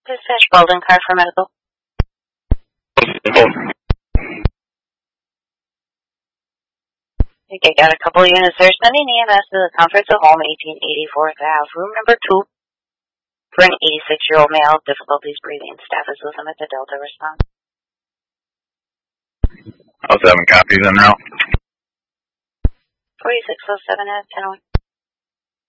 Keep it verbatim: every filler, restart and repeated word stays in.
Dispatch Baldwin car for medical. I think I got a couple of units there sending E M S to the Comforts of Home, eighteen eighty-fourth Ave, room number two, for an eighty-six-year-old male, difficulties breathing. Staff is with him at the Delta response. oh seven copies en route. forty-six oh seven at ten oh one.